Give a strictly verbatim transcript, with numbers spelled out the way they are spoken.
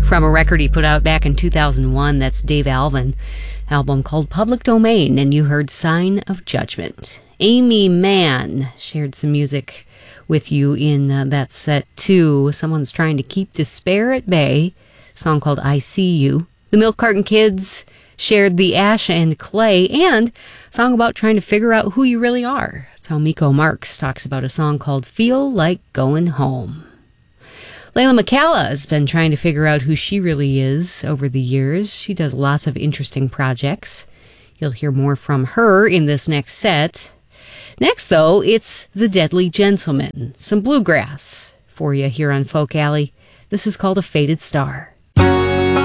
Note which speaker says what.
Speaker 1: from a record he put out back in two thousand one. That's Dave Alvin, album called Public Domain, and you heard Sign of Judgment. Amy Mann shared some music with you in uh, that set too. Someone's Trying to Keep Despair at Bay, a song called I See You. The Milk Carton Kids shared The Ash and Clay, and a song about trying to figure out who you really are. That's how Miko Marks talks about a song called Feel Like Going Home. Layla McCalla has been trying to figure out who she really is over the years. She does lots of interesting projects. You'll hear more from her in this next set. Next, though, it's The Deadly Gentleman, some bluegrass for you here on Folk Alley. This is called A Faded Star.